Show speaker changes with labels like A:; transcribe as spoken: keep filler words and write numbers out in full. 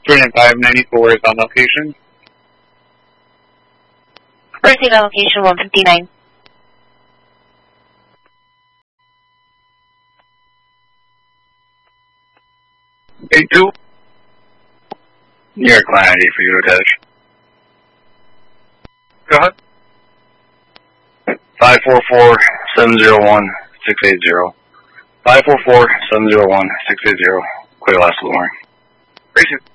A: three nine five ninety-four is on location.
B: Proceed on location one fifty-nine.
A: eight two. New York line I D for you to attach. Go ahead. five four four, seven zero one, six eight zero. five four four, seven zero one, six eight zero. Clear last warning. Appreciate it.